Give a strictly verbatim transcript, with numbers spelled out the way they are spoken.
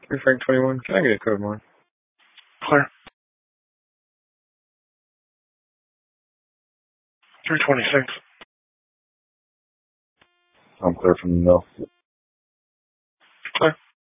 Free Frank twenty-one. Can I get a code more? Clear. three twenty-six. I'm clear from the mill.